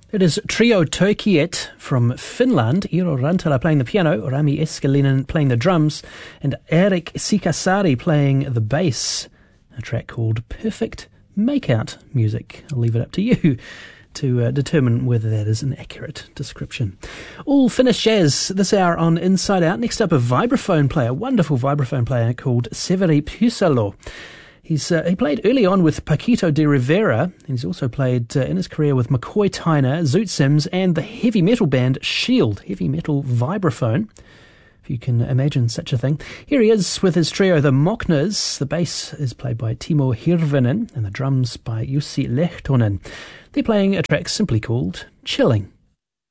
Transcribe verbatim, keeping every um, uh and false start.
It is Trio Turkiet from Finland, Iiro Rantala playing the piano, Rami Eskelinen playing the drums, and Erik Sikasari playing the bass. A track called Perfect Makeout Music. I'll leave it up to you to uh, determine whether that is an accurate description. All Finnish jazz this hour on Inside Out. Next up, a vibraphone player, wonderful vibraphone player called Severi Pysalo. He's uh, he played early on with Paquito de Rivera. He's also played uh, in his career with McCoy Tyner, Zoot Sims, and the heavy metal band Shield, heavy metal vibraphone, if you can imagine such a thing. Here he is with his trio, the Mockners. The bass is played by Timo Hirvonen, and the drums by Jussi Lehtonen. They're playing a track simply called Chilling.